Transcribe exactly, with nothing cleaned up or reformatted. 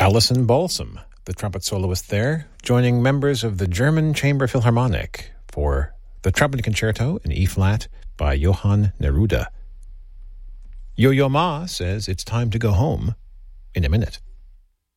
Alison Balsam, the trumpet soloist there, joining members of the German Chamber Philharmonic for the Trumpet Concerto in E-flat by Johann Neruda. Yo-Yo Ma says it's time to go home in a minute.